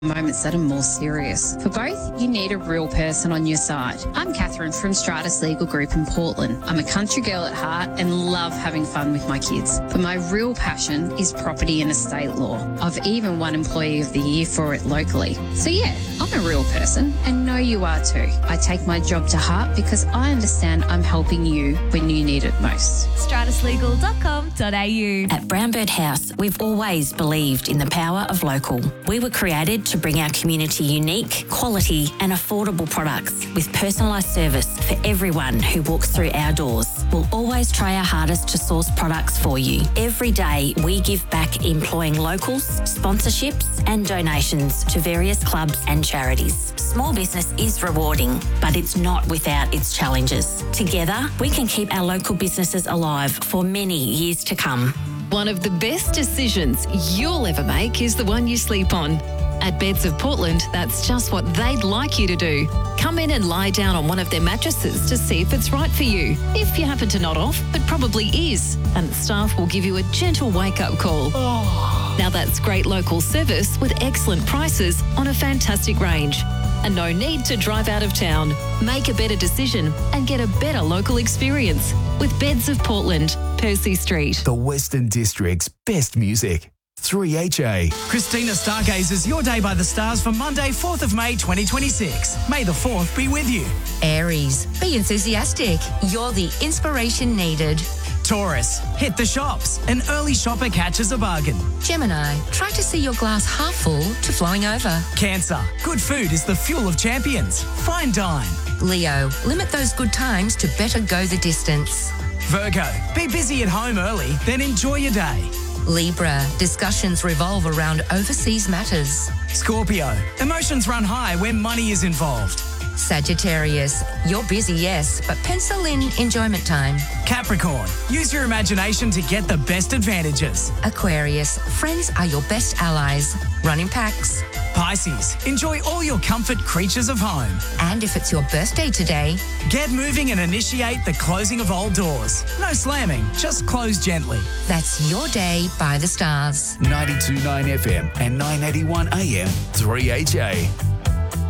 moments that are more serious. For both, you need a real person on your side. I'm Catherine from Stratus Legal Group in Portland. I'm a country girl at heart and love having fun with my kids. But my real passion is property and estate law. I've even won Employee of the Year for it locally. So yeah, I'm a real person and know you are too. I take my job to heart because I understand I'm helping you when you need it most. stratuslegal.com.au. At Brownbird House, we've always believed in the power of local. We were created to bring our community unique, quality and affordable products with personalised service for everyone who walks through our doors. We'll always try our hardest to source products for you. Every day we give back employing locals, sponsorships and donations to various clubs and charities. Small business is rewarding, but it's not without its challenges. Together, we can keep our local businesses alive for many years to come. One of the best decisions you'll ever make is the one you sleep on. At Beds of Portland, that's just what they'd like you to do. Come in and lie down on one of their mattresses to see if it's right for you. If you happen to nod off, it probably is. And the staff will give you a gentle wake-up call. Now that's great local service with excellent prices on a fantastic range. And no need to drive out of town. Make a better decision and get a better local experience with Beds of Portland, Percy Street. The Western District's best music. 3HA. Christina Stargazer's Your Day by the Stars for Monday, 4th of May 2026. May the 4th be with you. Aries, be enthusiastic. You're the inspiration needed. Taurus, hit the shops. An early shopper catches a bargain. Gemini, try to see your glass half full to flowing over. Cancer, good food is the fuel of champions. Fine dine. Leo, limit those good times to better go the distance. Virgo, be busy at home early, then enjoy your day. Libra, discussions revolve around overseas matters. Scorpio, emotions run high when money is involved. Sagittarius, you're busy, yes, but pencil in enjoyment time. Capricorn, use your imagination to get the best advantages. Aquarius, friends are your best allies. Run in packs. Pisces, enjoy all your comfort creatures of home. And if it's your birthday today, get moving and initiate the closing of old doors. No slamming, just close gently. That's Your Day by the Stars. 92.9 FM and 981 AM 3HA.